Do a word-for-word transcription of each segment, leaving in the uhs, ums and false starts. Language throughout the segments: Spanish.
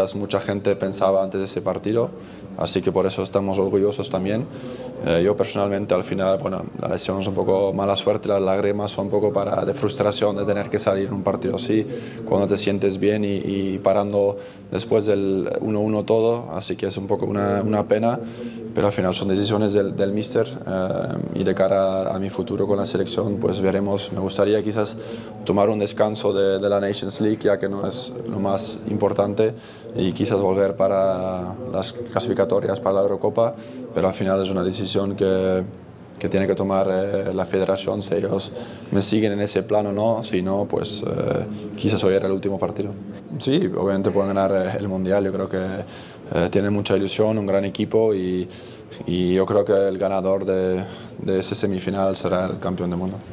quizás mucha gente pensaba antes de ese partido, así que por eso estamos orgullosos también. Eh, yo personalmente al final, bueno, la lesión es un poco mala suerte, las lágrimas son un poco para, de frustración de tener que salir en un partido así, cuando te sientes bien y, y parando después del uno uno todo, así que es un poco una, una pena, pero al final son decisiones del, del míster eh, y de cara a, a mi futuro con la selección pues veremos. Me gustaría quizás tomar un descanso de, de la Nations League, ya que no es lo más importante, y quizás volver para las clasificatorias para la Eurocopa, pero al final es una decisión que, que tiene que tomar eh, la federación, si ellos me siguen en ese plano o no, si no, pues eh, quizás hoy era el último partido. Sí, obviamente pueden ganar el Mundial, yo creo que eh, tienen mucha ilusión, un gran equipo y, y yo creo que el ganador de, de ese semifinal será el campeón del mundo.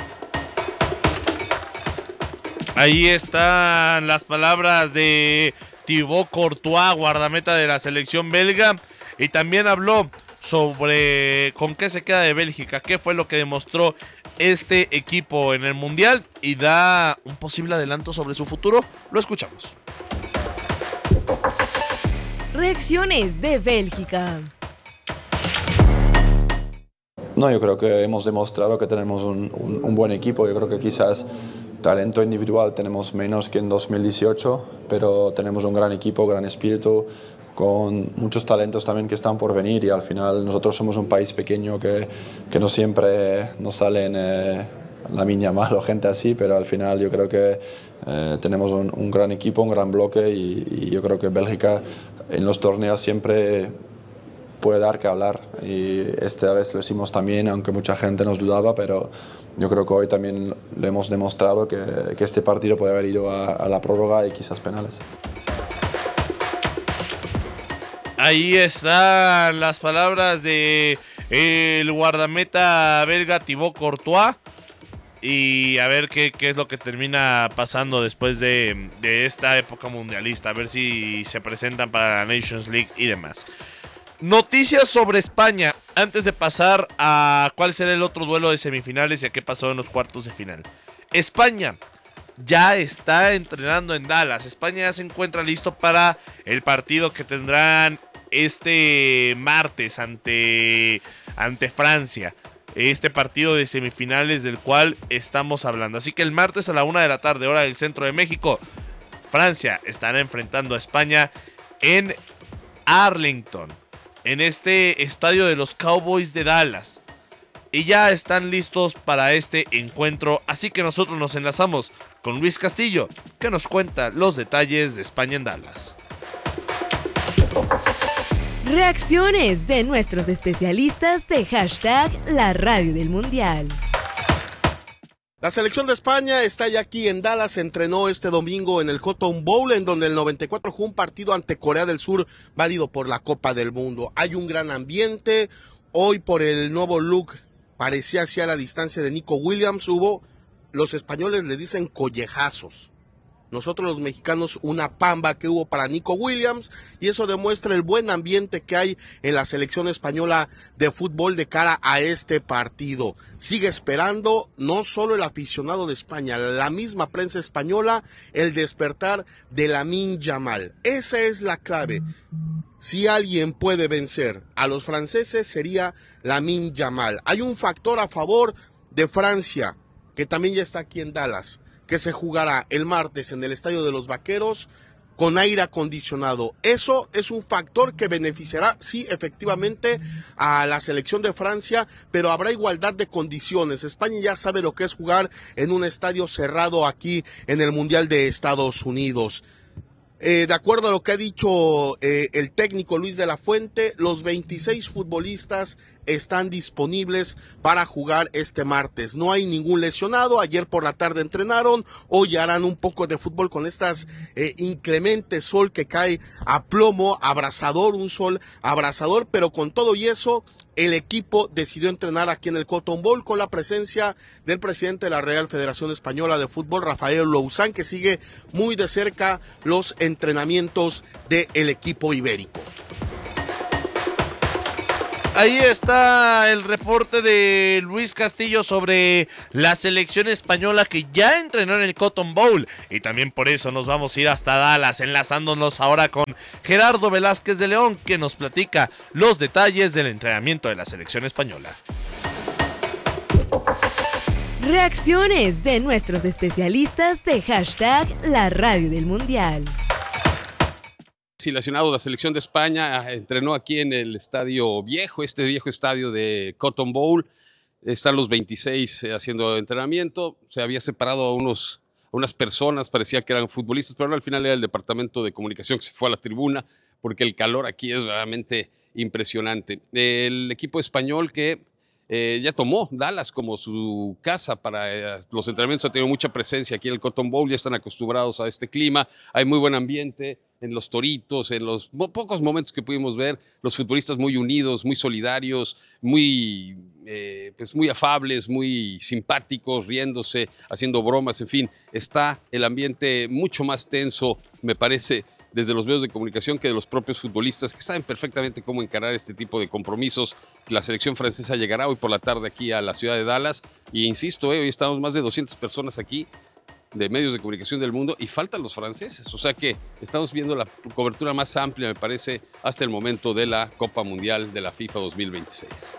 Ahí están las palabras de Thibaut Courtois, guardameta de la selección belga, y también habló sobre con qué se queda de Bélgica, qué fue lo que demostró este equipo en el Mundial y da un posible adelanto sobre su futuro. Lo escuchamos. Reacciones de Bélgica. No, yo creo que hemos demostrado que tenemos un, un, un buen equipo. Yo creo que quizás talento individual tenemos menos que en dos mil dieciocho, pero tenemos un gran equipo, gran espíritu, con muchos talentos también que están por venir, y al final nosotros somos un país pequeño que, que no siempre nos salen eh, la miña mal o gente así, pero al final yo creo que eh, tenemos un, un gran equipo, un gran bloque, y, y yo creo que Bélgica en los torneos siempre puede dar que hablar, y esta vez lo hicimos también, aunque mucha gente nos dudaba, pero yo creo que hoy también lo hemos demostrado que, que este partido puede haber ido a, a la prórroga y quizás penales. Ahí están las palabras de el guardameta belga Thibaut Courtois, y a ver qué, qué es lo que termina pasando después de, de esta época mundialista, a ver si se presentan para la Nations League y demás. Noticias sobre España antes de pasar a cuál será el otro duelo de semifinales y a qué pasó en los cuartos de final. España ya está entrenando en Dallas. España ya se encuentra listo para el partido que tendrán este martes ante, ante Francia. Este partido de semifinales del cual estamos hablando. Así que el martes a la una de la tarde, hora del centro de México, Francia estará enfrentando a España en Arlington, en este estadio de los Cowboys de Dallas. Y ya están listos para este encuentro, así que nosotros nos enlazamos con Luis Castillo, que nos cuenta los detalles de España en Dallas. Reacciones de nuestros especialistas de hashtag La Radio del Mundial. La selección de España está ya aquí en Dallas, entrenó este domingo en el Cotton Bowl, en donde el noventa y cuatro jugó un partido ante Corea del Sur, válido por la Copa del Mundo. Hay un gran ambiente, hoy por el nuevo look parecía hacia la distancia de Nico Williams, hubo, los españoles le dicen collejazos. Nosotros los mexicanos una pamba que hubo para Nico Williams, y eso demuestra el buen ambiente que hay en la selección española de fútbol de cara a este partido. Sigue esperando no solo el aficionado de España, la misma prensa española, el despertar de Lamine Yamal. Esa es la clave. Si alguien puede vencer a los franceses sería Lamine Yamal. Hay un factor a favor de Francia, que también ya está aquí en Dallas, que se jugará el martes en el Estadio de los Vaqueros con aire acondicionado. Eso es un factor que beneficiará, sí, efectivamente, a la selección de Francia, pero habrá igualdad de condiciones. España ya sabe lo que es jugar en un estadio cerrado aquí en el Mundial de Estados Unidos. Eh, de acuerdo a lo que ha dicho eh, el técnico Luis de la Fuente, los veintiséis futbolistas están disponibles para jugar este martes. No hay ningún lesionado. Ayer por la tarde entrenaron, hoy harán un poco de fútbol con estas eh, inclemente sol que cae a plomo, abrasador, un sol abrasador, pero con todo y eso, el equipo decidió entrenar aquí en el Cotton Bowl con la presencia del presidente de la Real Federación Española de Fútbol, Rafael Louzán, que sigue muy de cerca los entrenamientos del equipo ibérico. Ahí está el reporte de Luis Castillo sobre la selección española que ya entrenó en el Cotton Bowl. Y también por eso nos vamos a ir hasta Dallas, enlazándonos ahora con Gerardo Velázquez de León, que nos platica los detalles del entrenamiento de la selección española. Reacciones de nuestros especialistas de hashtag La Radio del Mundial. Seleccionado de la selección de España, entrenó aquí en el estadio viejo, este viejo estadio de Cotton Bowl. Están los veintiséis haciendo entrenamiento. Se había separado a unos, a unas personas, parecía que eran futbolistas, pero al final era el departamento de comunicación que se fue a la tribuna porque el calor aquí es realmente impresionante. El equipo español que eh, ya tomó Dallas como su casa para eh, los entrenamientos, ha tenido mucha presencia aquí en el Cotton Bowl, ya están acostumbrados a este clima, hay muy buen ambiente. En los toritos, en los pocos momentos que pudimos ver, los futbolistas muy unidos, muy solidarios, muy, eh, pues muy afables, muy simpáticos, riéndose, haciendo bromas, en fin, está el ambiente mucho más tenso, me parece, desde los medios de comunicación que de los propios futbolistas, que saben perfectamente cómo encarar este tipo de compromisos. La selección francesa llegará hoy por la tarde aquí a la ciudad de Dallas, y insisto, eh, hoy estamos más de doscientas personas aquí, de medios de comunicación del mundo, y faltan los franceses, o sea que estamos viendo la cobertura más amplia, me parece, hasta el momento de la Copa Mundial de la FIFA dos mil veintiséis.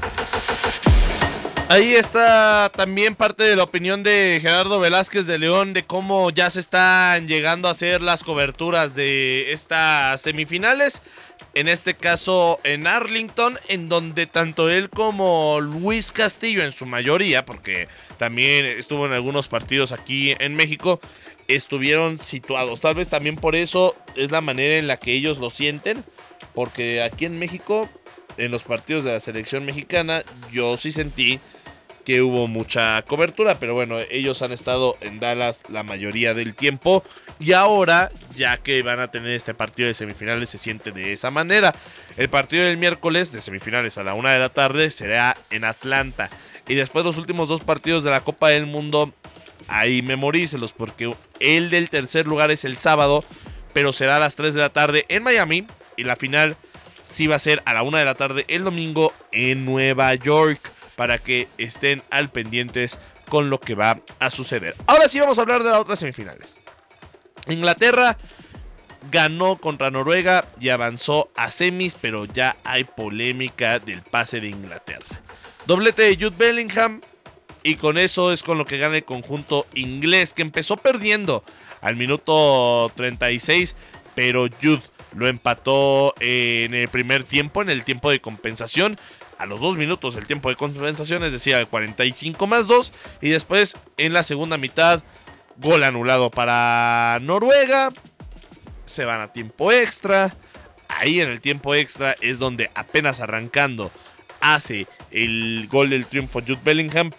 Ahí está también parte de la opinión de Gerardo Velázquez de León de cómo ya se están llegando a hacer las coberturas de estas semifinales. En este caso en Arlington, en donde tanto él como Luis Castillo en su mayoría, porque también estuvo en algunos partidos aquí en México, estuvieron situados. Tal vez también por eso es la manera en la que ellos lo sienten, porque aquí en México, en los partidos de la selección mexicana, yo sí sentí que hubo mucha cobertura, pero bueno, ellos han estado en Dallas la mayoría del tiempo y ahora, ya que van a tener este partido de semifinales, se siente de esa manera. El partido del miércoles de semifinales a la una de la tarde será en Atlanta, y después los últimos dos partidos de la Copa del Mundo, ahí memorícelos, porque el del tercer lugar es el sábado, pero será a las tres de la tarde en Miami, y la final sí va a ser a la una de la tarde el domingo en Nueva York, para que estén al pendientes con lo que va a suceder. Ahora sí vamos a hablar de las otras semifinales. Inglaterra ganó contra Noruega y avanzó a semis, pero ya hay polémica del pase de Inglaterra. Doblete de Jude Bellingham, y con eso es con lo que gana el conjunto inglés, que empezó perdiendo al minuto treinta y seis, pero Jude lo empató en el primer tiempo, en el tiempo de compensación, a los dos minutos el tiempo de compensación, es decir, al cuarenta y cinco más dos, y después en la segunda mitad, gol anulado para Noruega, se van a tiempo extra. Ahí en el tiempo extra es donde apenas arrancando hace el gol del triunfo Jude Bellingham,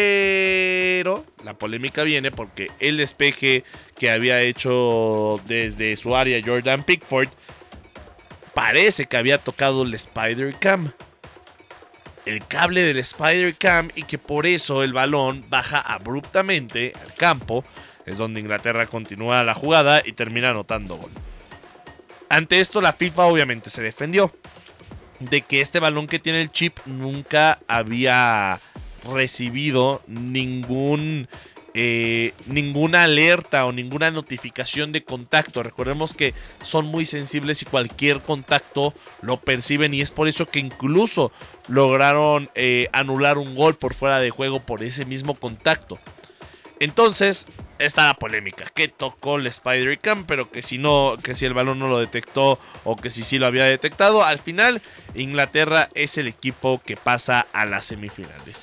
pero la polémica viene porque el despeje que había hecho desde su área Jordan Pickford parece que había tocado el Spider Cam, el cable del Spider Cam, y que por eso el balón baja abruptamente al campo. Es donde Inglaterra continúa la jugada y termina anotando gol. Ante esto la FIFA obviamente se defendió de que este balón que tiene el chip nunca había recibido ningún eh, ninguna alerta o ninguna notificación de contacto. Recordemos que son muy sensibles y cualquier contacto lo perciben, y es por eso que incluso lograron eh, anular un gol por fuera de juego por ese mismo contacto. Entonces está la polémica, que tocó el Spider Cam, pero que si no, que si el balón no lo detectó o que si sí lo había detectado. Al final Inglaterra es el equipo que pasa a las semifinales,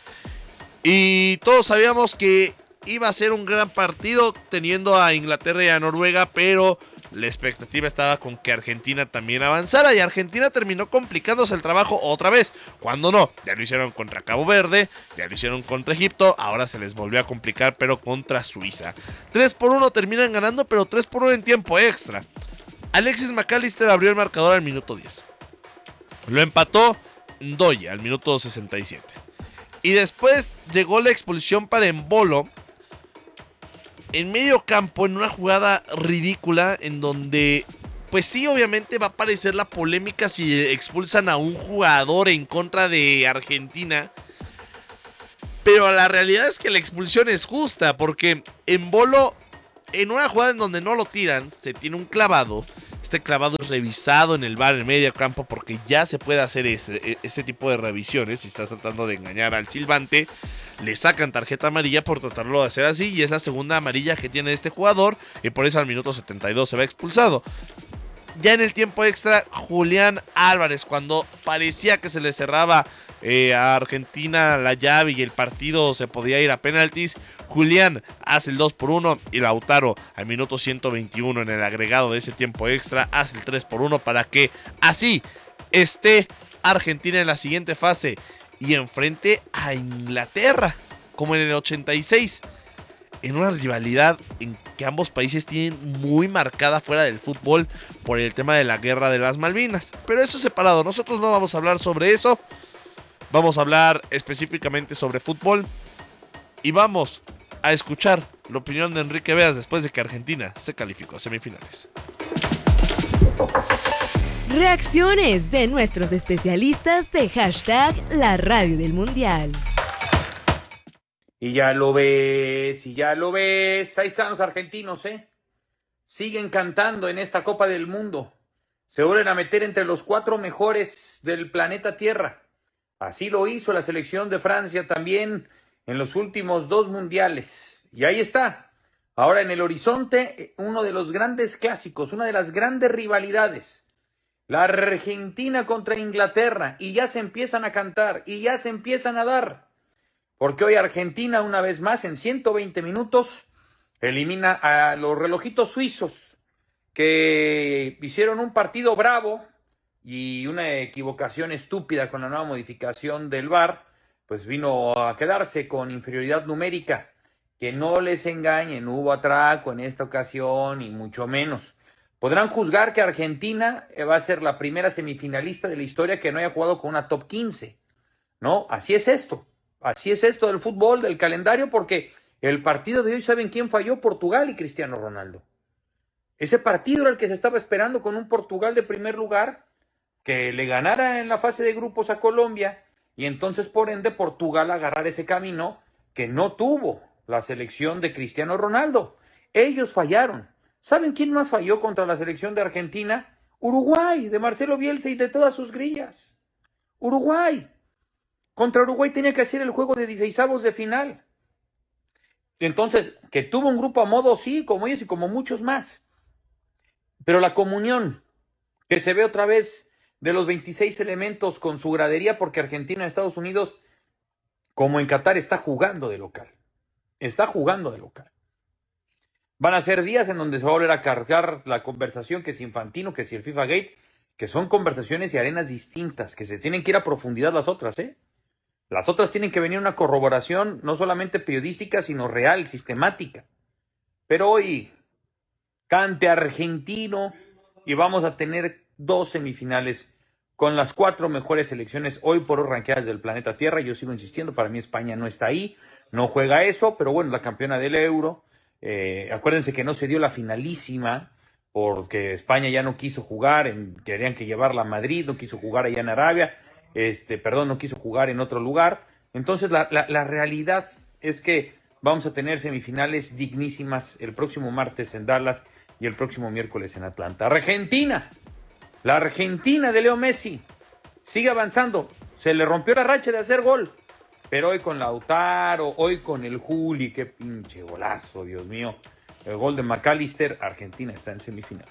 y todos sabíamos que iba a ser un gran partido teniendo a Inglaterra y a Noruega, pero la expectativa estaba con que Argentina también avanzara, y Argentina terminó complicándose el trabajo otra vez. Cuando no, ya lo hicieron contra Cabo Verde, ya lo hicieron contra Egipto, ahora se les volvió a complicar, pero contra Suiza. tres por uno terminan ganando, pero tres por uno en tiempo extra. Alexis McAllister abrió el marcador al minuto diez. Lo empató Ndoye al minuto sesenta y siete. Y después llegó la expulsión para Embolo en medio campo, en una jugada ridícula en donde pues sí, obviamente va a aparecer la polémica si expulsan a un jugador en contra de Argentina. Pero la realidad es que la expulsión es justa, porque Embolo, en una jugada en donde no lo tiran, se tiene un clavado. Este clavado es revisado en el V A R en medio campo, porque ya se puede hacer ese, ese tipo de revisiones. Si estás tratando de engañar al silbante, le sacan tarjeta amarilla por tratarlo de hacer así, y es la segunda amarilla que tiene este jugador, y por eso al minuto setenta y dos se va expulsado. Ya en el tiempo extra, Julián Álvarez, cuando parecía que se le cerraba eh, a Argentina la llave y el partido se podía ir a penaltis, Julián hace el dos por uno y Lautaro al minuto ciento veintiuno en el agregado de ese tiempo extra hace el tres por uno para que así esté Argentina en la siguiente fase y enfrente a Inglaterra, como en el ochenta y seis. En una rivalidad en que ambos países tienen muy marcada fuera del fútbol por el tema de la guerra de las Malvinas. Pero eso es separado, nosotros no vamos a hablar sobre eso. Vamos a hablar específicamente sobre fútbol. Y vamos a escuchar la opinión de Enrique Beas después de que Argentina se calificó a semifinales. Reacciones de nuestros especialistas de hashtag La Radio del Mundial. Y ya lo ves, y ya lo ves. Ahí están los argentinos, ¿eh? Siguen cantando en esta Copa del Mundo. Se vuelven a meter entre los cuatro mejores del planeta Tierra. Así lo hizo la selección de Francia también en los últimos dos mundiales. Y ahí está. Ahora en el horizonte, uno de los grandes clásicos, una de las grandes rivalidades. La Argentina contra Inglaterra. Y ya se empiezan a cantar, y ya se empiezan a dar. Porque hoy Argentina, una vez más, en ciento veinte minutos, elimina a los relojitos suizos que hicieron un partido bravo y una equivocación estúpida con la nueva modificación del V A R, pues vino a quedarse con inferioridad numérica. Que no les engañen, no hubo atraco en esta ocasión y mucho menos. Podrán juzgar que Argentina va a ser la primera semifinalista de la historia que no haya jugado con una top quince. No, así es esto. Así es esto del fútbol, del calendario, porque el partido de hoy, ¿saben quién falló? Portugal y Cristiano Ronaldo. Ese partido era el que se estaba esperando con un Portugal de primer lugar, que le ganara en la fase de grupos a Colombia, y entonces por ende Portugal agarrar ese camino que no tuvo la selección de Cristiano Ronaldo. Ellos fallaron. ¿Saben quién más falló contra la selección de Argentina? Uruguay, de Marcelo Bielsa y de todas sus grillas. Uruguay. Contra Uruguay tenía que hacer el juego de dieciseisavos de final. Entonces, que tuvo un grupo a modo, sí, como ellos y como muchos más. Pero la comunión que se ve otra vez de los veintiséis elementos con su gradería, porque Argentina en Estados Unidos, como en Qatar, está jugando de local. Está jugando de local. Van a ser días en donde se va a volver a cargar la conversación, que si Infantino, que si el FIFA Gate, que son conversaciones y arenas distintas, que se tienen que ir a profundidad las otras, ¿eh? Las otras tienen que venir una corroboración no solamente periodística, sino real, sistemática. Pero hoy, cante argentino, y vamos a tener dos semifinales con las cuatro mejores selecciones hoy por hoy ranqueadas del planeta Tierra. Yo sigo insistiendo, para mí España no está ahí, no juega eso, pero bueno, la campeona del Euro. Eh, acuérdense que no se dio la finalísima porque España ya no quiso jugar, en, querían que llevarla a Madrid, no quiso jugar allá en Arabia. Este, perdón, no quiso jugar en otro lugar. Entonces la, la, la realidad es que vamos a tener semifinales dignísimas el próximo martes en Dallas y el próximo miércoles en Atlanta. Argentina, la Argentina de Leo Messi sigue avanzando. Se le rompió la racha de hacer gol, pero hoy con Lautaro, hoy con el Juli, qué pinche golazo, Dios mío. El gol de McAllister, Argentina está en semifinales.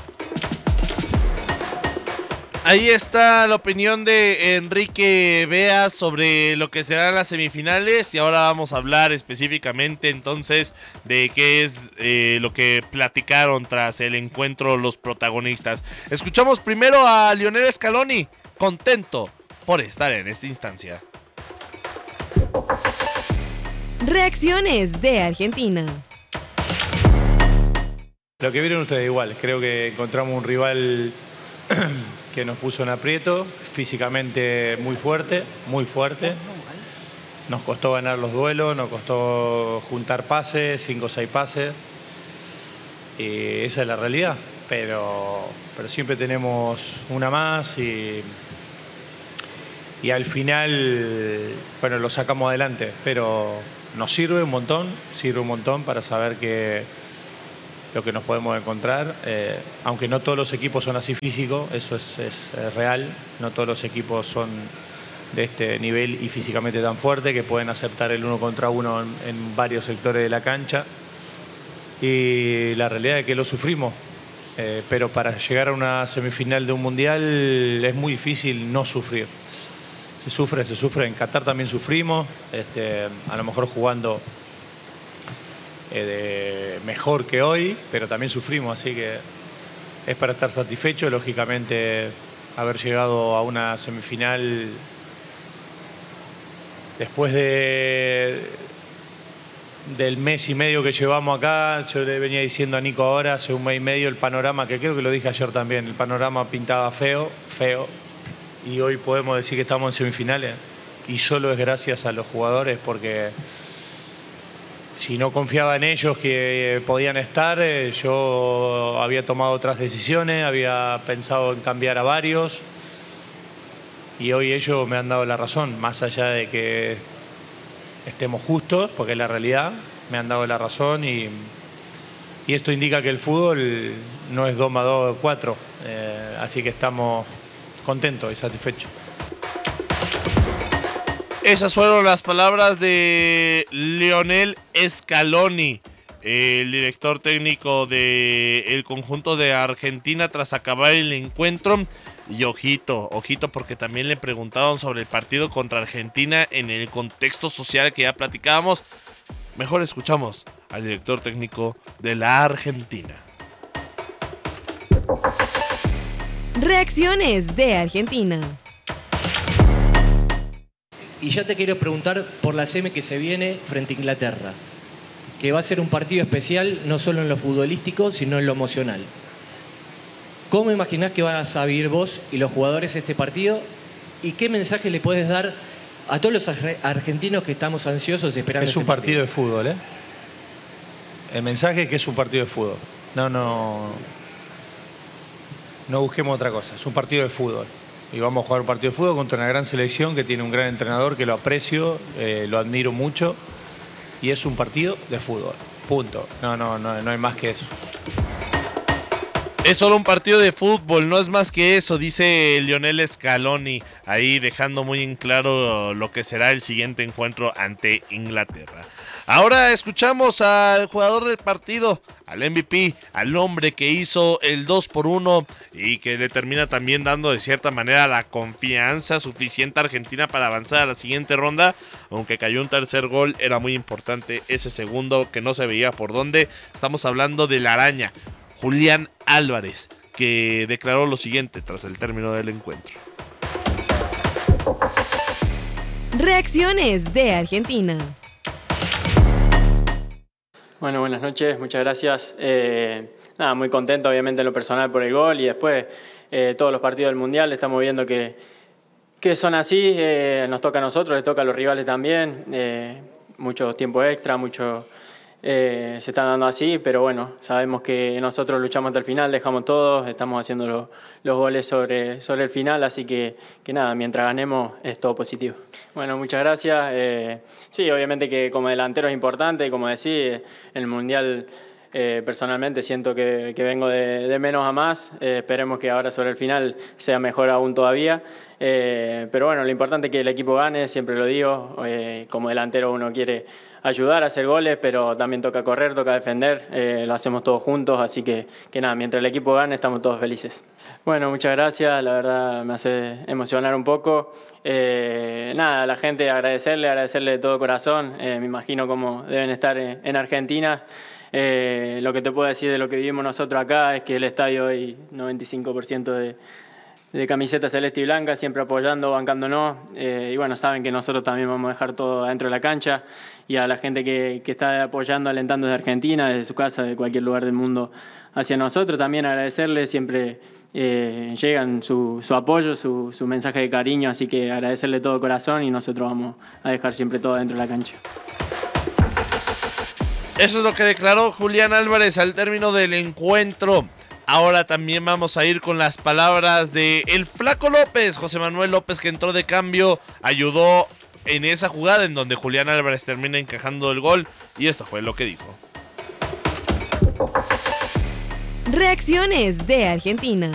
Ahí está la opinión de Enrique Beas sobre lo que serán las semifinales, y ahora vamos a hablar específicamente entonces de qué es eh, lo que platicaron tras el encuentro los protagonistas. Escuchamos primero a Lionel Scaloni, contento por estar en esta instancia. Reacciones de Argentina. Lo que vieron ustedes igual, creo que encontramos un rival que nos puso en aprieto, físicamente muy fuerte, muy fuerte. Nos costó ganar los duelos, nos costó juntar pases, cinco o seis pases. Y esa es la realidad. pero, pero siempre tenemos una más y, y al final, bueno, lo sacamos adelante, pero nos sirve un montón, sirve un montón para saber que lo que nos podemos encontrar, eh, aunque no todos los equipos son así físicos, eso es, es, es real, no todos los equipos son de este nivel y físicamente tan fuerte que pueden aceptar el uno contra uno en, en varios sectores de la cancha, y la realidad es que lo sufrimos, eh, pero para llegar a una semifinal de un mundial es muy difícil no sufrir. Se sufre, se sufre, en Qatar también sufrimos, este, a lo mejor jugando Eh, de mejor que hoy, pero también sufrimos, así que es para estar satisfecho. Lógicamente, haber llegado a una semifinal después de del mes y medio que llevamos acá, yo le venía diciendo a Nico ahora, hace un mes y medio, el panorama, que creo que lo dije ayer también, el panorama pintaba feo, feo, y hoy podemos decir que estamos en semifinales, y solo es gracias a los jugadores, porque si no confiaba en ellos que podían estar, yo había tomado otras decisiones, había pensado en cambiar a varios y hoy ellos me han dado la razón, más allá de que estemos justos, porque es la realidad, me han dado la razón y, y esto indica que el fútbol no es dos más dos, cuatro, eh, así que estamos contentos y satisfechos. Esas fueron las palabras de Lionel Scaloni, el director técnico del conjunto de Argentina tras acabar el encuentro. Y ojito, ojito, porque también le preguntaron sobre el partido contra Argentina en el contexto social que ya platicábamos. Mejor escuchamos al director técnico de la Argentina. Reacciones de Argentina. Y ya te quiero preguntar por la semi que se viene frente a Inglaterra, que va a ser un partido especial no solo en lo futbolístico, sino en lo emocional. ¿Cómo imaginás que vas a vivir vos y los jugadores este partido? ¿Y qué mensaje le puedes dar a todos los argentinos que estamos ansiosos esperando? Es un este partido de fútbol, ¿eh? El mensaje es que es un partido de fútbol. No, no, no busquemos otra cosa. Es un partido de fútbol. Y vamos a jugar un partido de fútbol contra una gran selección que tiene un gran entrenador que lo aprecio, eh, lo admiro mucho. Y es un partido de fútbol. Punto. No, no, no, no hay más que eso. Es solo un partido de fútbol, no es más que eso, dice Lionel Scaloni, ahí dejando muy en claro lo que será el siguiente encuentro ante Inglaterra. Ahora escuchamos al jugador del partido, al M V P, al hombre que hizo el dos por uno y que le termina también dando de cierta manera la confianza suficiente a Argentina para avanzar a la siguiente ronda. Aunque cayó un tercer gol, era muy importante ese segundo que no se veía por dónde. Estamos hablando de la araña, Julián Álvarez, que declaró lo siguiente tras el término del encuentro. Reacciones de Argentina. Bueno, buenas noches, muchas gracias. Eh, nada, muy contento obviamente en lo personal por el gol y después eh, todos los partidos del Mundial estamos viendo que, que son así, eh, nos toca a nosotros, les toca a los rivales también, eh, mucho tiempo extra, mucho eh, se están dando así, pero bueno, sabemos que nosotros luchamos hasta el final, dejamos todo, estamos haciendo lo, los goles sobre, sobre el final, así que, que nada, mientras ganemos es todo positivo. Bueno, muchas gracias. Eh, sí, obviamente que como delantero es importante, como decís, en el Mundial eh, personalmente siento que, que vengo de, de menos a más, eh, esperemos que ahora sobre el final sea mejor aún todavía, eh, pero bueno, lo importante es que el equipo gane, siempre lo digo, eh, como delantero uno quiere ayudar a hacer goles, pero también toca correr, toca defender, eh, lo hacemos todos juntos, así que, que nada, mientras el equipo gane estamos todos felices. Bueno, muchas gracias, la verdad me hace emocionar un poco. Eh, nada, a la gente agradecerle, agradecerle de todo corazón, eh, me imagino cómo deben estar en, en Argentina. Eh, lo que te puedo decir de lo que vivimos nosotros acá es que el estadio hoy noventa y cinco por ciento de, de camiseta celeste y blanca, siempre apoyando, bancándonos, eh, y bueno, saben que nosotros también vamos a dejar todo adentro de la cancha, y a la gente que, que está apoyando, alentando desde Argentina, desde su casa, de cualquier lugar del mundo hacia nosotros, también agradecerles, siempre eh, llegan su, su apoyo, su, su mensaje de cariño, así que agradecerle de todo corazón y nosotros vamos a dejar siempre todo dentro de la cancha. Eso es lo que declaró Julián Álvarez al término del encuentro Ahora también vamos a ir con las palabras de el Flaco López, José Manuel López, que entró de cambio, ayudó en esa jugada en donde Julián Álvarez termina encajando el gol, y esto fue lo que dijo. Reacciones de Argentina.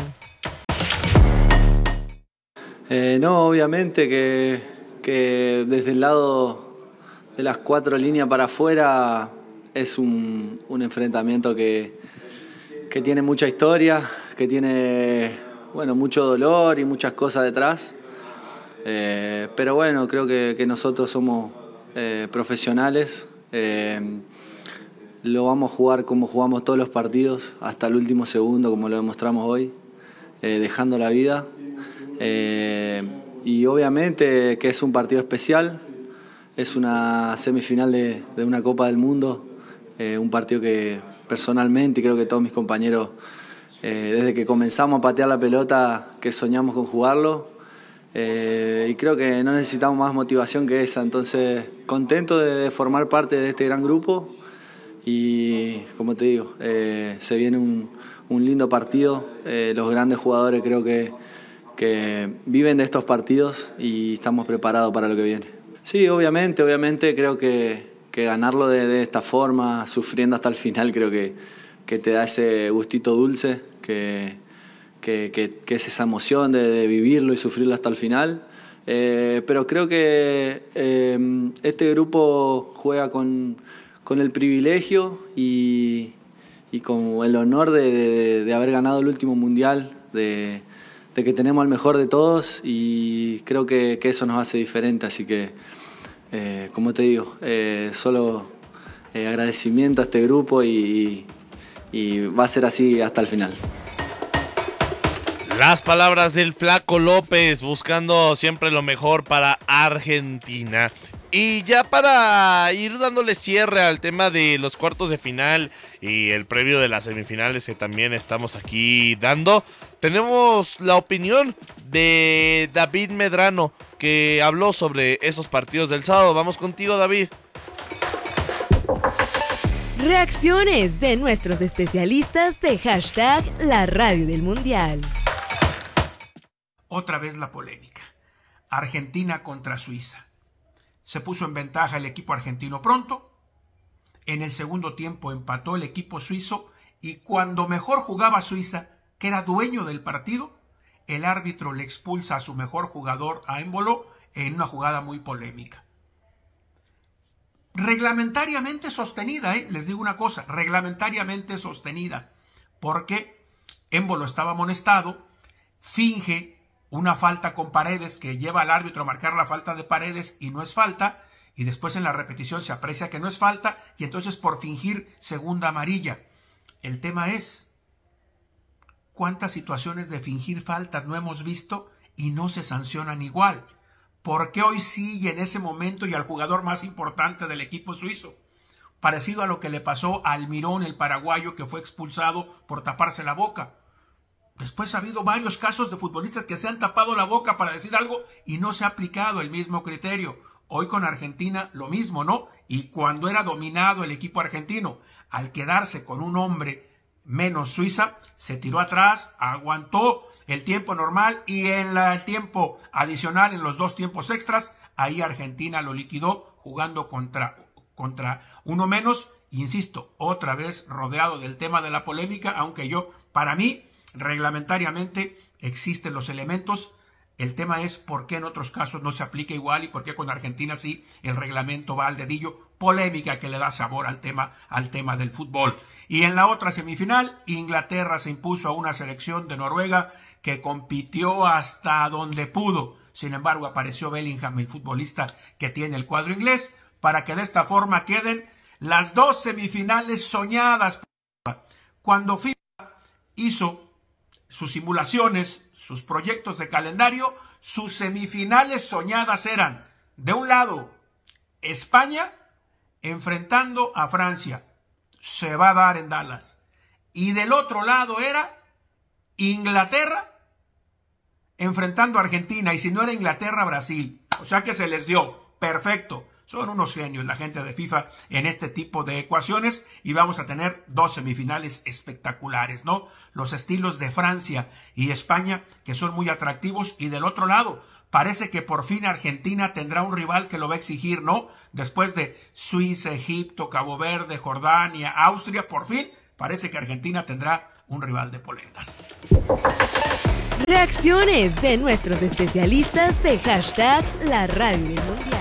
Eh, no, obviamente que, que desde el lado de las cuatro líneas para afuera es un, un enfrentamiento que, que tiene mucha historia, que tiene bueno, mucho dolor y muchas cosas detrás. Eh, pero bueno, creo que, que nosotros somos eh, profesionales. Eh, lo vamos a jugar como jugamos todos los partidos, hasta el último segundo, como lo demostramos hoy, eh, dejando la vida. Eh, y obviamente que es un partido especial, es una semifinal de, de una Copa del Mundo, eh, un partido que personalmente, y creo que todos mis compañeros, eh, desde que comenzamos a patear la pelota, que soñamos con jugarlo, eh, y creo que no necesitamos más motivación que esa. Entonces, contento de, de formar parte de este gran grupo, y como te digo, eh, se viene un, un lindo partido. Eh, los grandes jugadores creo que, que viven de estos partidos y estamos preparados para lo que viene. Sí, obviamente, obviamente creo que, que ganarlo de, de esta forma, sufriendo hasta el final, creo que, que te da ese gustito dulce, que, que, que, que es esa emoción de, de vivirlo y sufrirlo hasta el final. Eh, pero creo que eh, este grupo juega con, con el privilegio y, y con el honor de, de, de haber ganado el último mundial, de, de que tenemos al mejor de todos, y creo que, que eso nos hace diferente. Así que, eh, como te digo, eh, solo eh, agradecimiento a este grupo, y, y va a ser así hasta el final. Las palabras del Flaco López, buscando siempre lo mejor para Argentina. Y ya para ir dándole cierre al tema de los cuartos de final y el previo de las semifinales que también estamos aquí dando, tenemos la opinión de David Medrano, que habló sobre esos partidos del sábado. Vamos contigo, David. Reacciones de nuestros especialistas de hashtag La Radio del Mundial. Otra vez la polémica. Argentina contra Suiza. Se puso en ventaja el equipo argentino pronto. En el segundo tiempo empató el equipo suizo, y cuando mejor jugaba Suiza, que era dueño del partido, el árbitro le expulsa a su mejor jugador, a Embolo, en una jugada muy polémica. Reglamentariamente sostenida, ¿eh? Les digo una cosa, reglamentariamente sostenida, porque Embolo estaba amonestado, finge una falta con Paredes que lleva al árbitro a marcar la falta de Paredes y no es falta, y después en la repetición se aprecia que no es falta, y entonces por fingir segunda amarilla. El tema es, ¿cuántas situaciones de fingir faltas no hemos visto y no se sancionan igual? ¿Por qué hoy sí, y en ese momento, y al jugador más importante del equipo suizo? Parecido a lo que le pasó a Almirón, el paraguayo, que fue expulsado por taparse la boca. Después ha habido varios casos de futbolistas que se han tapado la boca para decir algo y no se ha aplicado el mismo criterio. Hoy con Argentina lo mismo, ¿no? Y cuando era dominado el equipo argentino, al quedarse con un hombre menos Suiza, se tiró atrás, aguantó el tiempo normal, y en la, el tiempo adicional, en los dos tiempos extras, ahí Argentina lo liquidó jugando contra, contra uno menos. Insisto, otra vez rodeado del tema de la polémica, aunque yo, para mí, reglamentariamente existen los elementos. El tema es por qué en otros casos no se aplica igual y por qué con Argentina sí el reglamento va al dedillo. Polémica que le da sabor al tema, al tema del fútbol. Y en la otra semifinal, Inglaterra se impuso a una selección de Noruega que compitió hasta donde pudo. Sin embargo, apareció Bellingham, el futbolista que tiene el cuadro inglés, para que de esta forma queden las dos semifinales soñadas. Cuando FIFA hizo sus simulaciones, sus proyectos de calendario, sus semifinales soñadas eran, de un lado, España enfrentando a Francia, se va a dar en Dallas, y del otro lado era Inglaterra enfrentando a Argentina, y si no era Inglaterra, Brasil. O sea que se les dio, perfecto, Son unos genios la gente de FIFA en este tipo de ecuaciones y vamos a tener dos semifinales espectaculares, ¿no? Los estilos de Francia y España que son muy atractivos y del otro lado parece que por fin Argentina tendrá un rival que lo va a exigir, ¿no? Después de Suiza, Egipto, Cabo Verde, Jordania, Austria, por fin parece que Argentina tendrá un rival de polentas. Reacciones de nuestros especialistas de hashtag La Radio del Mundial.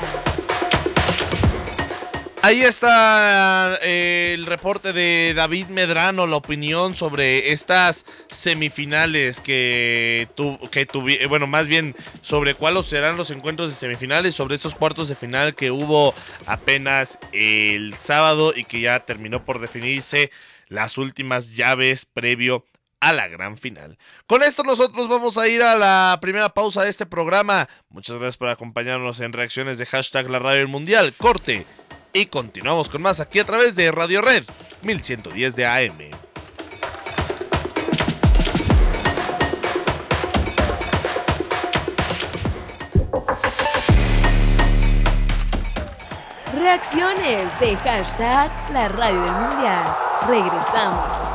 Ahí está eh, el reporte de David Medrano, la opinión sobre estas semifinales que, tu, que tuvieron, bueno, más bien sobre cuáles serán los encuentros de semifinales, sobre estos cuartos de final que hubo apenas el sábado y que ya terminó por definirse las últimas llaves previo a la gran final. Con esto nosotros vamos a ir a la primera pausa de este programa. Muchas gracias por acompañarnos en reacciones de hashtag La Radio del Mundial. Corte. Y continuamos con más aquí a través de Radio Red mil ciento diez de A M. Reacciones de hashtag La Radio del Mundial. Regresamos.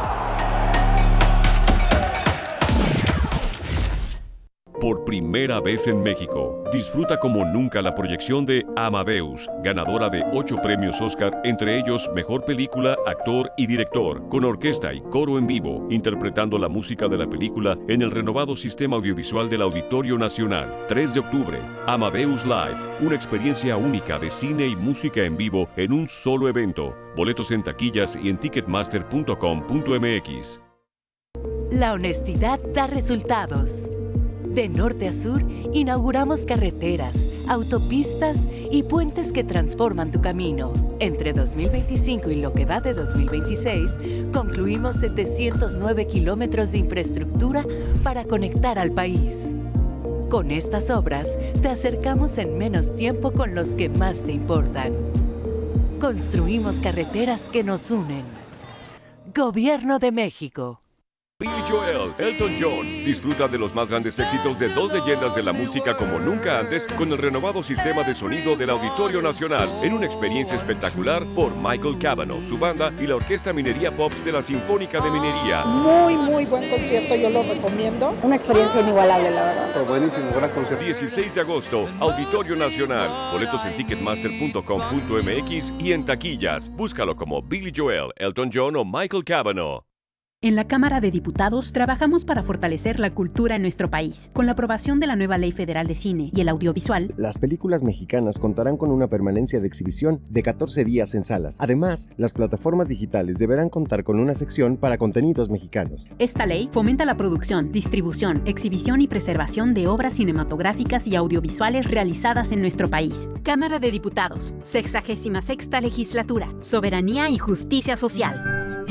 Por primera vez en México, disfruta como nunca la proyección de Amadeus, ganadora de ocho premios Oscar, entre ellos Mejor Película, Actor y Director, con orquesta y coro en vivo, interpretando la música de la película en el renovado sistema audiovisual del Auditorio Nacional. tres de octubre, Amadeus Live, una experiencia única de cine y música en vivo en un solo evento. Boletos en taquillas y en ticketmaster punto com punto m x. La honestidad da resultados. De norte a sur, inauguramos carreteras, autopistas y puentes que transforman tu camino. Entre dos mil veinticinco y lo que va de dos mil veintiséis, concluimos setecientos nueve kilómetros de infraestructura para conectar al país. Con estas obras, te acercamos en menos tiempo con los que más te importan. Construimos carreteras que nos unen. Gobierno de México. Billy Joel, Elton John. Disfruta de los más grandes éxitos de dos leyendas de la música como nunca antes con el renovado sistema de sonido del Auditorio Nacional en una experiencia espectacular por Michael Cavanaugh, su banda y la Orquesta Minería Pops de la Sinfónica de Minería. Muy, muy buen concierto, yo lo recomiendo. Una experiencia inigualable, la verdad. Buenísimo, gran concierto. dieciséis de agosto, Auditorio Nacional. Boletos en ticketmaster punto com punto m x y en taquillas. Búscalo como Billy Joel, Elton John o Michael Cavanaugh. En la Cámara de Diputados trabajamos para fortalecer la cultura en nuestro país. Con la aprobación de la nueva Ley Federal de Cine y el Audiovisual, las películas mexicanas contarán con una permanencia de exhibición de catorce días en salas. Además, las plataformas digitales deberán contar con una sección para contenidos mexicanos. Esta ley fomenta la producción, distribución, exhibición y preservación de obras cinematográficas y audiovisuales realizadas en nuestro país. Cámara de Diputados, sexagésima sexta Legislatura, Soberanía y Justicia Social.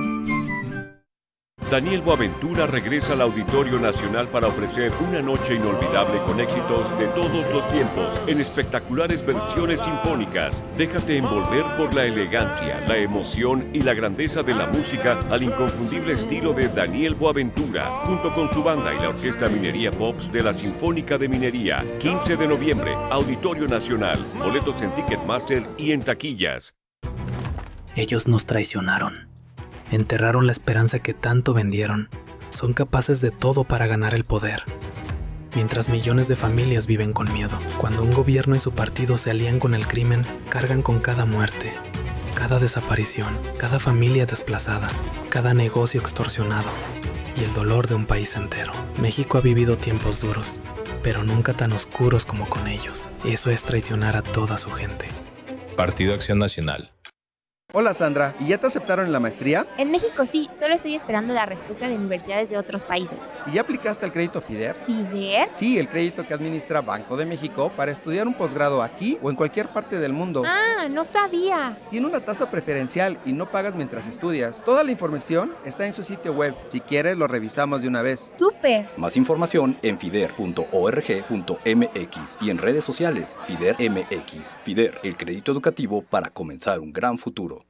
Daniel Boaventura regresa al Auditorio Nacional para ofrecer una noche inolvidable con éxitos de todos los tiempos en espectaculares versiones sinfónicas. Déjate envolver por la elegancia, la emoción y la grandeza de la música al inconfundible estilo de Daniel Boaventura, junto con su banda y la Orquesta Minería Pops de la Sinfónica de Minería. quince de noviembre, Auditorio Nacional. Boletos en Ticketmaster y en taquillas. Ellos nos traicionaron. Enterraron la esperanza que tanto vendieron. Son capaces de todo para ganar el poder. Mientras millones de familias viven con miedo. Cuando un gobierno y su partido se alían con el crimen, cargan con cada muerte, cada desaparición, cada familia desplazada, cada negocio extorsionado y el dolor de un país entero. México ha vivido tiempos duros, pero nunca tan oscuros como con ellos. Eso es traicionar a toda su gente. Partido Acción Nacional. Hola Sandra, ¿y ya te aceptaron en la maestría? En México sí, solo estoy esperando la respuesta de universidades de otros países. ¿Y ya aplicaste al crédito FIDER? ¿FIDER? Sí, el crédito que administra Banco de México para estudiar un posgrado aquí o en cualquier parte del mundo. Ah, no sabía. Tiene una tasa preferencial y no pagas mientras estudias. Toda la información está en su sitio web. Si quieres, lo revisamos de una vez. ¡Súper! Más información en fider punto org punto m x y en redes sociales FIDER M X. FIDER, el crédito educativo para comenzar un gran futuro.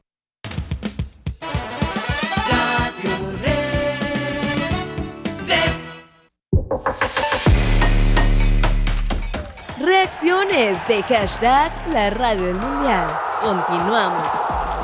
Reacciones de hashtag La Radio del Mundial. Continuamos.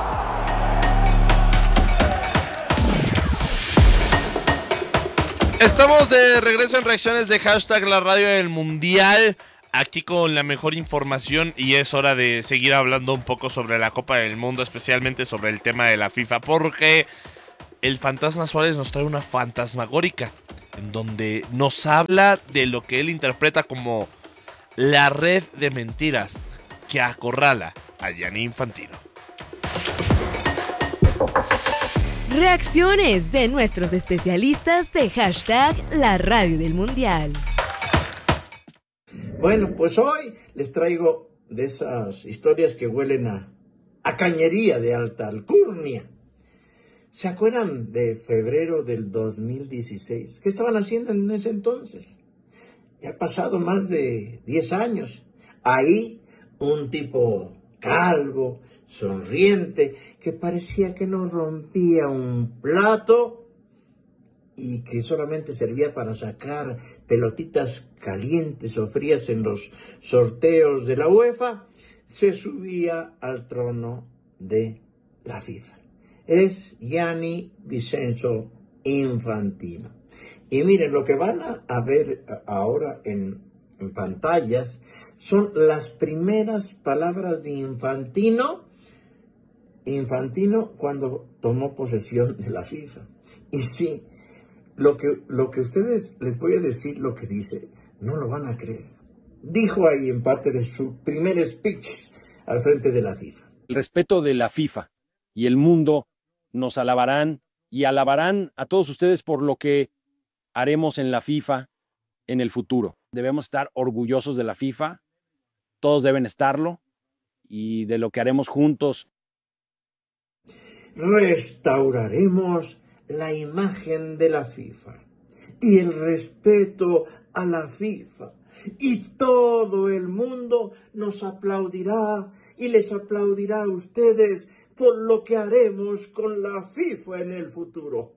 Estamos de regreso en reacciones de hashtag La Radio del Mundial, aquí con la mejor información, y es hora de seguir hablando un poco sobre la Copa del Mundo, especialmente sobre el tema de la FIFA, porque el Fantasma Suárez nos trae una fantasmagórica, en donde nos habla de lo que él interpreta como la red de mentiras que acorrala a Gianni Infantino. Reacciones de nuestros especialistas de hashtag La Radio del Mundial. Bueno, pues hoy les traigo de esas historias que huelen a, a cañería de alta alcurnia. ¿Se acuerdan de febrero del dos mil dieciséis? ¿Qué estaban haciendo en ese entonces? Ya ha pasado más de diez años. Ahí, un tipo calvo, sonriente, que parecía que no rompía un plato y que solamente servía para sacar pelotitas calientes o frías en los sorteos de la UEFA, se subía al trono de la FIFA. Es Gianni Vincenzo Infantino. Y miren, lo que van a ver ahora en, en pantallas son las primeras palabras de Infantino, Infantino cuando tomó posesión de la FIFA. Y sí, lo que, lo que ustedes les voy a decir, lo que dice, no lo van a creer. Dijo ahí en parte de su primer speech al frente de la FIFA. El respeto de la FIFA y el mundo nos alabarán y alabarán a todos ustedes por lo que haremos en la FIFA en el futuro. Debemos estar orgullosos de la FIFA, todos deben estarlo, y de lo que haremos juntos. Restauraremos la imagen de la FIFA y el respeto a la FIFA, y todo el mundo nos aplaudirá y les aplaudirá a ustedes por lo que haremos con la FIFA en el futuro.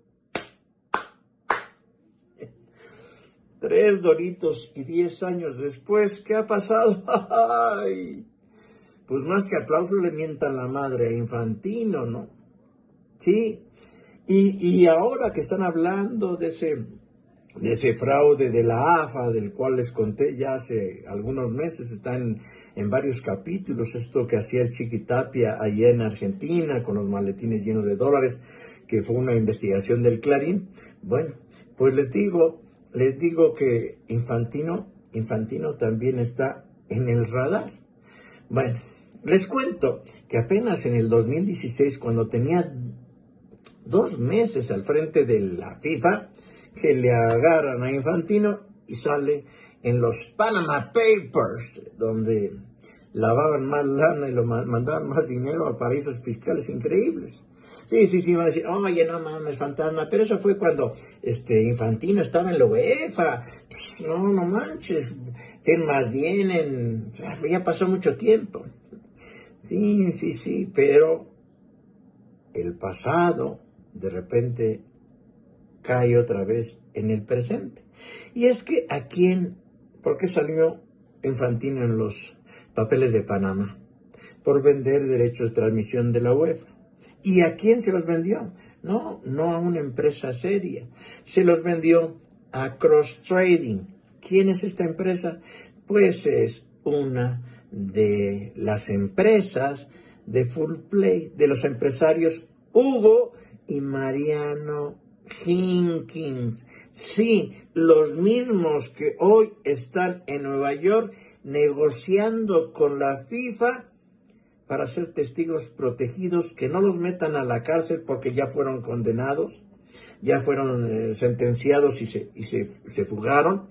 Tres Doritos y diez años después, ¿qué ha pasado? ¡Ay! Pues más que aplauso le mientan la madre a Infantino, ¿no? Sí, y, y ahora que están hablando de ese, de ese fraude de la A F A, del cual les conté ya hace algunos meses, está en, en varios capítulos, esto que hacía el Chiquitapia allá en Argentina, con los maletines llenos de dólares, que fue una investigación del Clarín. Bueno, pues les digo, les digo que Infantino, Infantino también está en el radar. Bueno, les cuento que apenas en el dos mil dieciséis, cuando tenía dos meses al frente de la FIFA, que le agarran a Infantino y sale en los Panama Papers, donde lavaban más lana y lo mandaban más dinero a paraísos fiscales increíbles. Sí, sí, sí, van a decir, oye, no mames, fantasma, pero eso fue cuando este Infantino estaba en la UEFA. Pss, no, no manches, firmas vienen, ya pasó mucho tiempo. Sí, sí, sí, pero el pasado de repente cae otra vez en el presente. Y es que ¿a quién? ¿Por qué salió Infantino en los papeles de Panamá? Por vender derechos de transmisión de la UEFA. ¿Y a quién se los vendió? No, no a una empresa seria. Se los vendió a Cross Trading. ¿Quién es esta empresa? Pues es una de las empresas de Full Play, de los empresarios Hugo y Mariano Jenkins. Sí, los mismos que hoy están en Nueva York negociando con la FIFA para ser testigos protegidos, que no los metan a la cárcel porque ya fueron condenados, ya fueron eh, sentenciados y, se, y se, se fugaron,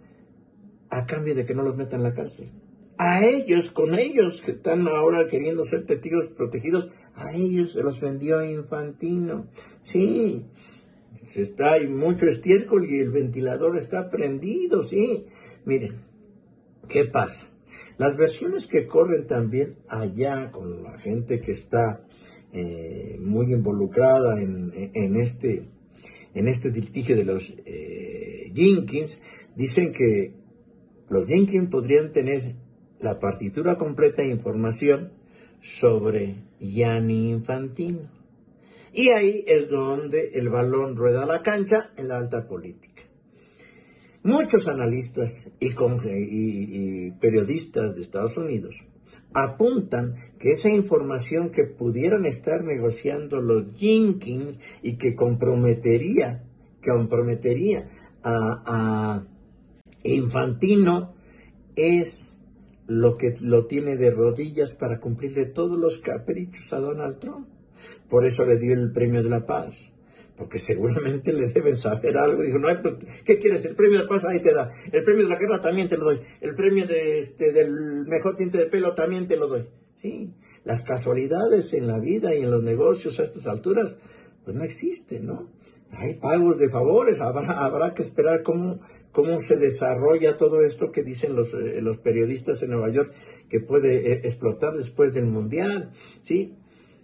a cambio de que no los metan a la cárcel. A ellos, con ellos que están ahora queriendo ser testigos protegidos, a ellos se los vendió Infantino. Sí, se está, hay mucho estiércol y el ventilador está prendido, sí. Miren, ¿qué pasa? Las versiones que corren también allá con la gente que está eh, muy involucrada en, en, este, en este litigio de los eh, Jenkins, dicen que los Jenkins podrían tener la partitura completa de información sobre Gianni Infantino. Y ahí es donde el balón rueda la cancha en la alta política. Muchos analistas y, y, y periodistas de Estados Unidos apuntan que esa información que pudieran estar negociando los Jenkins y que comprometería, que comprometería a, a Infantino es lo que lo tiene de rodillas para cumplirle todos los caprichos a Donald Trump. Por eso le dio el premio de la paz, porque seguramente le deben saber algo. Dijo, no, pues, ¿qué quieres? El premio de la paz ahí te da, el premio de la guerra también te lo doy, el premio de, este, del mejor tinte de pelo también te lo doy. Sí, las casualidades en la vida y en los negocios a estas alturas, pues no existen, ¿no? Hay pagos de favores, habrá, habrá que esperar cómo, cómo se desarrolla todo esto que dicen los, eh, los periodistas en Nueva York, que puede eh, explotar después del Mundial, ¿sí?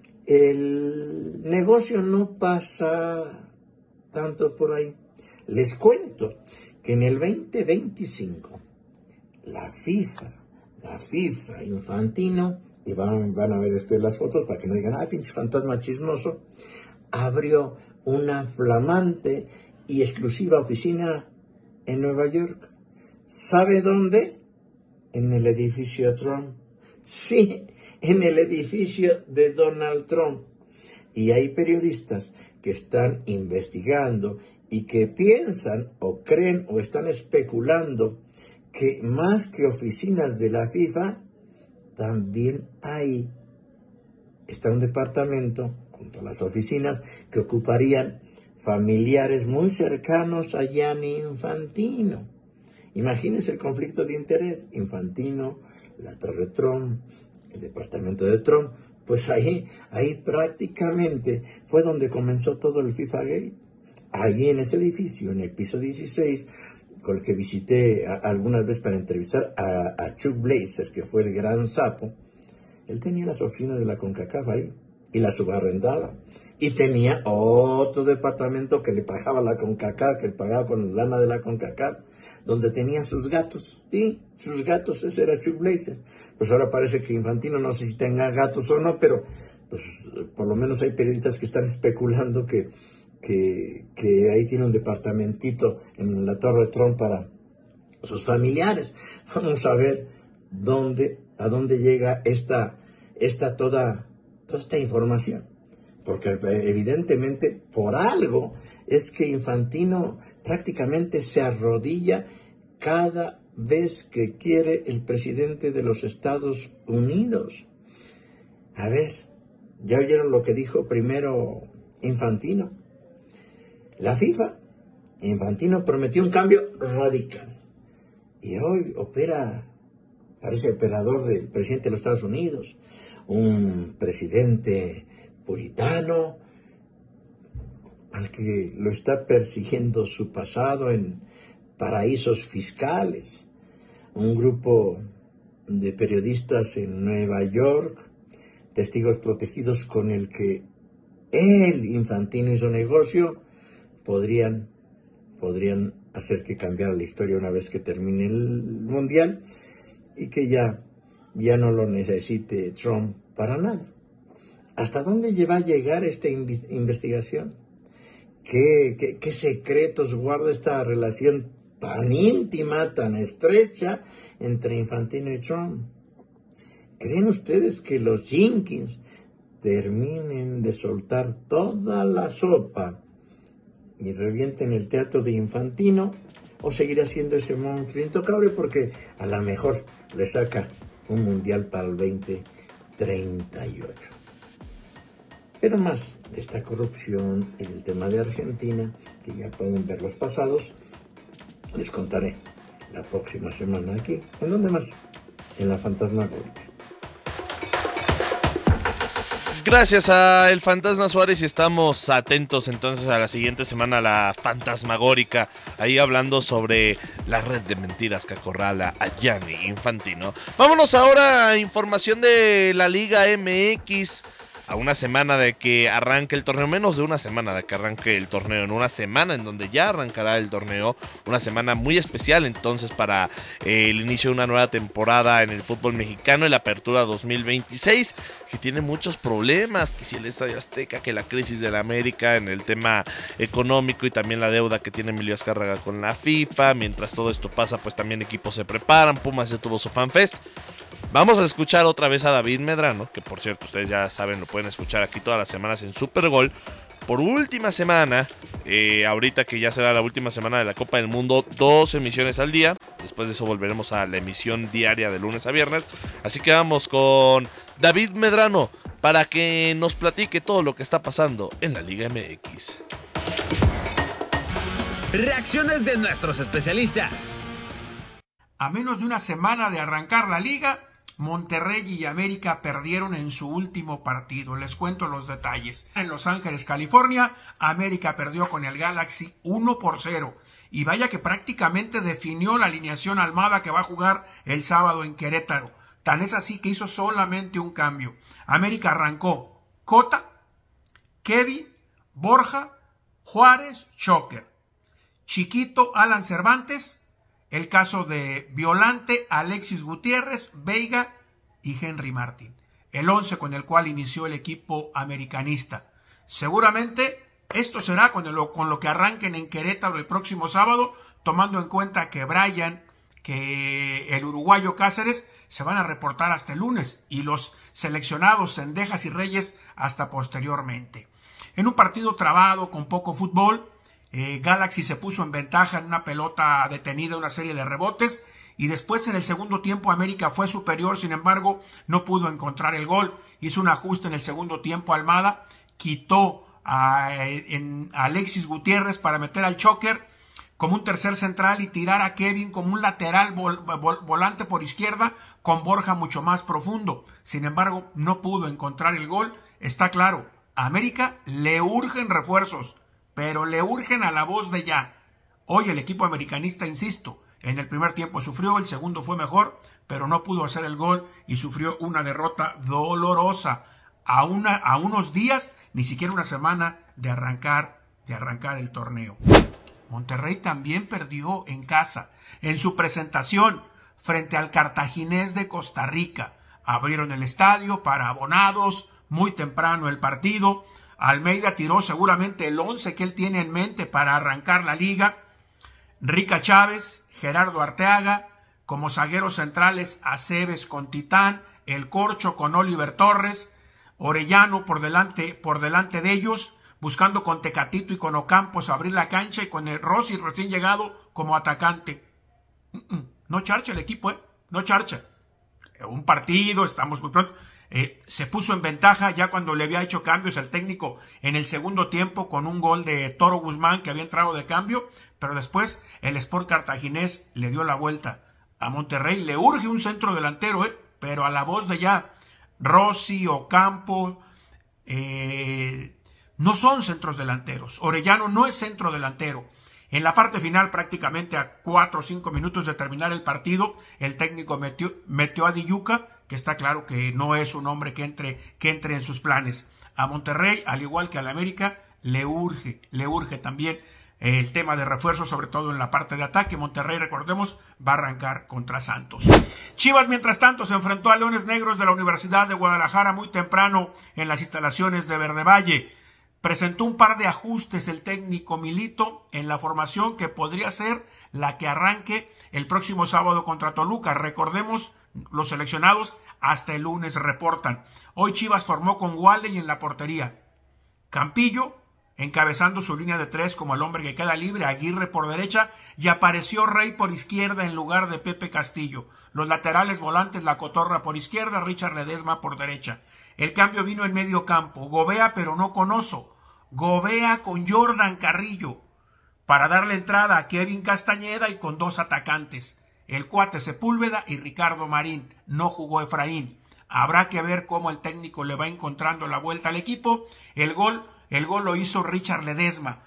El negocio no pasa tanto por ahí. Les cuento que en el veinte veinticinco, la FIFA, la FIFA, Infantino, y van, van a ver ustedes las fotos para que no digan, ah, pinche fantasma chismoso, abrió una flamante y exclusiva oficina en Nueva York. ¿Sabe dónde? En el edificio Trump. Sí, en el edificio de Donald Trump. Y hay periodistas que están investigando y que piensan o creen o están especulando que más que oficinas de la FIFA, también hay, está un departamento junto a las oficinas que ocuparían familiares muy cercanos a Gianni Infantino. Imagínense el conflicto de interés. Infantino, la Torre Trump, el departamento de Trump, pues ahí, ahí prácticamente fue donde comenzó todo el FIFA Gate. Allí en ese edificio, en el piso dieciséis, con el que visité a, algunas veces para entrevistar a, a Chuck Blazer, que fue el gran sapo, él tenía las oficinas de la CONCACAF ahí, y las subarrendaba. Y tenía otro departamento que le pagaba la CONCACAF, que le pagaba con lana de la CONCACAF, donde tenía sus gatos, y sus gatos, ese era Chuck Blazer. Pues ahora parece que Infantino, no sé si tenga gatos o no, pero pues por lo menos hay periodistas que están especulando que, que, que ahí tiene un departamentito en la Torre de Trump para sus familiares. Vamos a ver dónde, a dónde llega esta, esta toda, toda esta información. Porque evidentemente por algo es que Infantino prácticamente se arrodilla cada vez que quiere el presidente de los Estados Unidos. A ver, ¿ya oyeron lo que dijo primero Infantino? La FIFA, Infantino prometió un cambio radical. Y hoy opera, parece operador del presidente de los Estados Unidos, un presidente puritano, al que lo está persiguiendo su pasado en paraísos fiscales. Un grupo de periodistas en Nueva York, testigos protegidos con el que él, Infantino, hizo negocio, podrían, podrían hacer que cambiara la historia una vez que termine el Mundial y que ya, ya no lo necesite Trump para nada. ¿Hasta dónde va a llegar esta investigación? ¿Qué, qué, qué secretos guarda esta relación tan íntima, tan estrecha entre Infantino y Trump? ¿Creen ustedes que los Jenkins terminen de soltar toda la sopa y revienten el teatro de Infantino, o seguirá siendo ese monstruo intocable porque a lo mejor le saca un mundial para el veinte treinta y ocho? Pero más de esta corrupción y del tema de Argentina, que ya pueden ver los pasados, les contaré la próxima semana aquí. ¿En dónde más? En la Fantasmagórica. Gracias a el Fantasma Suárez y estamos atentos entonces a la siguiente semana, la Fantasmagórica, ahí hablando sobre la red de mentiras que acorrala a Gianni Infantino. Vámonos ahora a información de la Liga M X. a una semana de que arranque el torneo, menos de una semana de que arranque el torneo, en una semana en donde ya arrancará el torneo, una semana muy especial entonces para eh, el inicio de una nueva temporada en el fútbol mexicano, en la apertura dos mil veintiséis, que tiene muchos problemas, que si el Estadio Azteca, que la crisis de la América en el tema económico y también la deuda que tiene Emilio Azcárraga con la FIFA. Mientras todo esto pasa, pues también equipos se preparan, Pumas ya tuvo su FanFest. Vamos a escuchar otra vez a David Medrano, que por cierto ustedes ya saben, lo pueden escuchar aquí todas las semanas en Supergol. Por última semana, eh, ahorita que ya será la última semana de la Copa del Mundo, dos emisiones al día. Después de eso volveremos a la emisión diaria de lunes a viernes. Así que vamos con David Medrano para que nos platique todo lo que está pasando en la Liga M X. Reacciones de nuestros especialistas. A menos de una semana de arrancar la liga, Monterrey y América perdieron en su último partido. Les cuento los detalles. En Los Ángeles, California, América perdió con el Galaxy uno por cero. Y vaya que prácticamente definió la alineación Almada que va a jugar el sábado en Querétaro. Tan es así que hizo solamente un cambio. América arrancó Cota, Kevin, Borja, Juárez, Choker, Chiquito, Alan Cervantes, el caso de Violante, Alexis Gutiérrez, Veiga y Henry Martin. El once con el cual inició el equipo americanista. Seguramente esto será con lo, con lo que arranquen en Querétaro el próximo sábado, tomando en cuenta que Brian, que el uruguayo Cáceres, se van a reportar hasta el lunes y los seleccionados Cendejas y Reyes hasta posteriormente. En un partido trabado con poco fútbol, Eh, Galaxy se puso en ventaja en una pelota detenida, una serie de rebotes, y después en el segundo tiempo América fue superior, sin embargo no pudo encontrar el gol. Hizo un ajuste en el segundo tiempo Almada, quitó a, en, a Alexis Gutiérrez para meter al Choker como un tercer central y tirar a Kevin como un lateral vol, vol, volante por izquierda, con Borja mucho más profundo. Sin embargo no pudo encontrar el gol. Está claro, a América le urgen refuerzos, pero le urgen a la voz de ya. Hoy el equipo americanista, insisto, en el primer tiempo sufrió, el segundo fue mejor, pero no pudo hacer el gol y sufrió una derrota dolorosa a, una, a unos días, ni siquiera una semana de arrancar, de arrancar el torneo. Monterrey también perdió en casa, en su presentación frente al Cartaginés de Costa Rica. Abrieron el estadio para abonados, muy temprano el partido. Almeida tiró seguramente el once que él tiene en mente para arrancar la liga. Rica Chávez, Gerardo Arteaga, como zagueros centrales Aceves con Titán, El Corcho con Oliver Torres, Orellano por delante, por delante de ellos, buscando con Tecatito y con Ocampos abrir la cancha, y con el Rossi recién llegado como atacante. No charcha el equipo, ¿eh? No charcha. Un partido, estamos muy pronto. Eh, se puso en ventaja ya cuando le había hecho cambios el técnico en el segundo tiempo con un gol de Toro Guzmán que había entrado de cambio, pero después el Sport Cartaginés le dio la vuelta a Monterrey. Le urge un centro delantero, eh, pero a la voz de ya. Rossi, Ocampo eh, no son centros delanteros. Orellano no es centro delantero. En la parte final, prácticamente a cuatro o cinco minutos de terminar el partido, el técnico metió, metió a Diyuca, que está claro que no es un hombre que entre, que entre en sus planes. A Monterrey, al igual que al América, le urge, le urge también el tema de refuerzo, sobre todo en la parte de ataque. Monterrey, recordemos, va a arrancar contra Santos. Chivas, mientras tanto, se enfrentó a Leones Negros de la Universidad de Guadalajara muy temprano en las instalaciones de Verde Valle. Presentó un par de ajustes el técnico Milito en la formación que podría ser la que arranque el próximo sábado contra Toluca. Recordemos, los seleccionados hasta el lunes reportan. Hoy Chivas formó con Wally en la portería. Campillo encabezando su línea de tres como el hombre que queda libre, Aguirre por derecha, y apareció Rey por izquierda en lugar de Pepe Castillo. Los laterales volantes, La Cotorra por izquierda, Richard Ledesma por derecha. El cambio vino en medio campo. Gobea pero no con Oso. Gobea con Jordan Carrillo para darle entrada a Kevin Castañeda y con dos atacantes. El Cuate Sepúlveda y Ricardo Marín. No jugó Efraín. Habrá que ver cómo el técnico le va encontrando la vuelta al equipo. El gol, el gol lo hizo Richard Ledesma.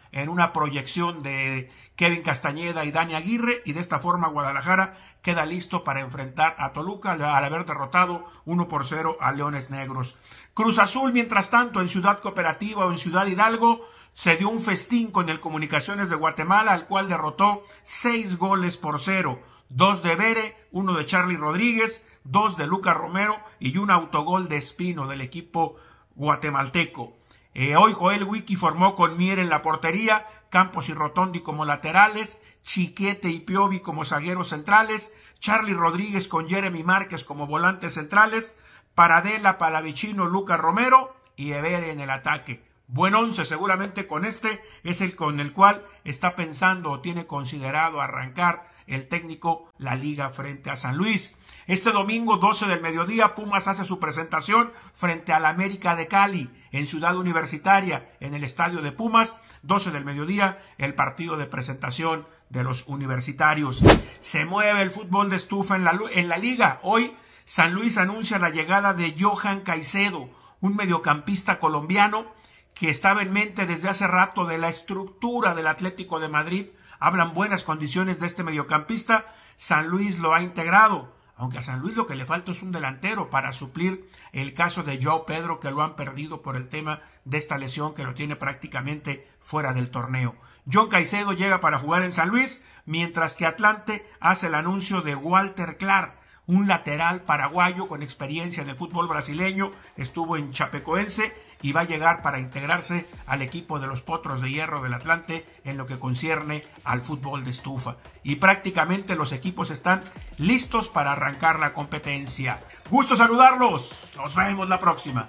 en una proyección de Kevin Castañeda y Dani Aguirre, y de esta forma Guadalajara queda listo para enfrentar a Toluca al haber derrotado uno por cero a Leones Negros. Cruz Azul, mientras tanto, en Ciudad Cooperativa o en Ciudad Hidalgo, se dio un festín con el Comunicaciones de Guatemala, al cual derrotó seis goles por cero. Dos de Bere, uno de Charly Rodríguez, dos de Lucas Romero y un autogol de Espino del equipo guatemalteco. Eh, hoy Joel Wiki formó con Mier en la portería, Campos y Rotondi como laterales, Chiquete y Piovi como zagueros centrales, Charly Rodríguez con Jeremy Márquez como volantes centrales, Paradela, Palavicino, Lucas Romero y Ebere en el ataque. Buen once, seguramente con este es el con el cual está pensando o tiene considerado arrancar el técnico la liga frente a San Luis. Este domingo, doce del mediodía, Pumas hace su presentación frente al América de Cali en Ciudad Universitaria, en el estadio de Pumas. doce del mediodía, el partido de presentación de los universitarios. Se mueve el fútbol de estufa en la, en la liga. Hoy, San Luis anuncia la llegada de Johan Caicedo, un mediocampista colombiano que estaba en mente desde hace rato de la estructura del Atlético de Madrid. Hablan buenas condiciones de este mediocampista. San Luis lo ha integrado, aunque a San Luis lo que le falta es un delantero para suplir el caso de Joao Pedro, que lo han perdido por el tema de esta lesión que lo tiene prácticamente fuera del torneo. John Caicedo llega para jugar en San Luis, mientras que Atlante hace el anuncio de Walter Clark, un lateral paraguayo con experiencia en el fútbol brasileño, estuvo en Chapecoense y va a llegar para integrarse al equipo de los Potros de Hierro del Atlante en lo que concierne al fútbol de estufa. Y prácticamente los equipos están listos para arrancar la competencia. Gusto saludarlos. Nos vemos la próxima.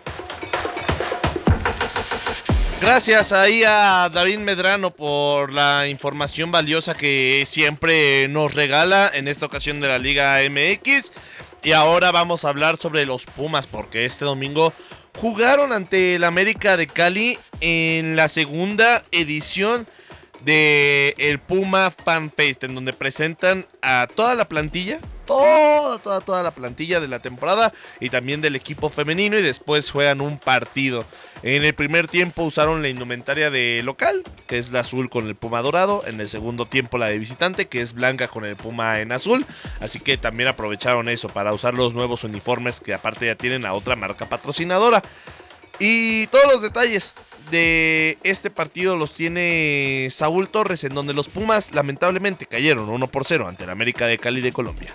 Gracias ahí a David Medrano por la información valiosa que siempre nos regala, en esta ocasión de la Liga M X. Y ahora vamos a hablar sobre los Pumas, porque este domingo jugaron ante el América de Cali en la segunda edición de el Puma Fan Fest, en donde presentan a toda la plantilla, toda, toda, toda la plantilla de la temporada y también del equipo femenino, y después juegan un partido. En el primer tiempo usaron la indumentaria de local, que es la azul con el puma dorado. En el segundo tiempo la de visitante, que es blanca con el puma en azul. Así que también aprovecharon eso para usar los nuevos uniformes, que aparte ya tienen a otra marca patrocinadora. Y todos los detalles de este partido los tiene Saúl Torres, en donde los Pumas lamentablemente cayeron uno por cero ante el América de Cali de Colombia.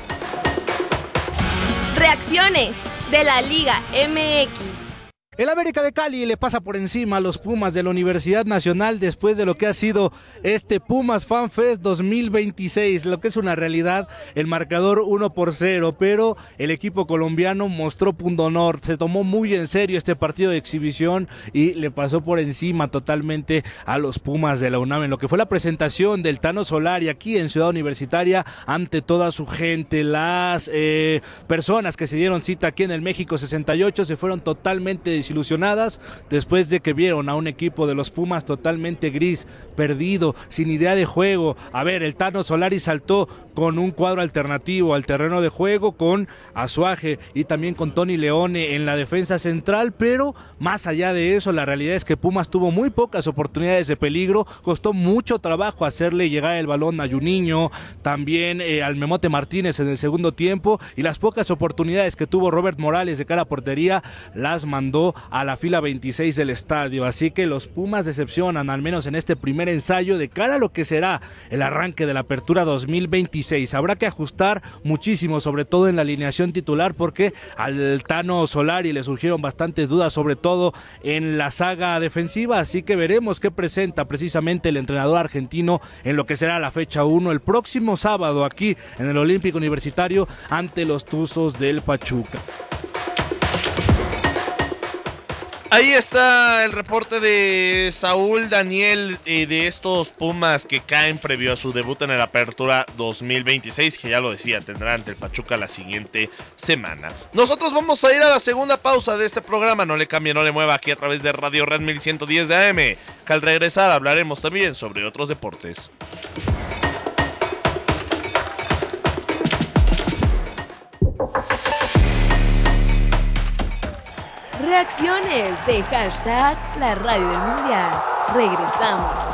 Reacciones de la Liga M X. El América de Cali le pasa por encima a los Pumas de la Universidad Nacional después de lo que ha sido este Pumas Fan Fest dos mil veintiséis, lo que es una realidad, el marcador uno por cero, pero el equipo colombiano mostró pundonor, se tomó muy en serio este partido de exhibición y le pasó por encima totalmente a los Pumas de la UNAM, en lo que fue la presentación del Tano Solari aquí en Ciudad Universitaria ante toda su gente. Las eh, personas que se dieron cita aquí en el México sesenta y ocho se fueron totalmente desilusionadas después de que vieron a un equipo de los Pumas totalmente gris, perdido, sin idea de juego. A ver, el Tano Solari saltó con un cuadro alternativo al terreno de juego, con Azuaje y también con Tony Leone en la defensa central, pero más allá de eso, la realidad es que Pumas tuvo muy pocas oportunidades de peligro, costó mucho trabajo hacerle llegar el balón a Juninho, también eh, al Memote Martínez en el segundo tiempo, y las pocas oportunidades que tuvo Robert Morales de cara a portería las mandó a la fila veintiséis del estadio. Así que los Pumas decepcionan, al menos en este primer ensayo, de cara a lo que será el arranque de la apertura dos mil veintiséis. Habrá que ajustar muchísimo, sobre todo en la alineación titular, porque al Tano Solari le surgieron bastantes dudas, sobre todo en la saga defensiva, así que veremos qué presenta precisamente el entrenador argentino en lo que será la fecha uno el próximo sábado aquí en el Olímpico Universitario ante los Tuzos del Pachuca. Ahí está el reporte de Saúl Daniel eh, de estos Pumas que caen previo a su debut en la Apertura dos mil veintiséis, que ya lo decía, tendrá ante el Pachuca la siguiente semana. Nosotros vamos a ir a la segunda pausa de este programa, no le cambie, no le mueva, aquí a través de Radio Red mil ciento diez de A M, que al regresar hablaremos también sobre otros deportes. Reacciones de hashtag La Radio del Mundial. Regresamos.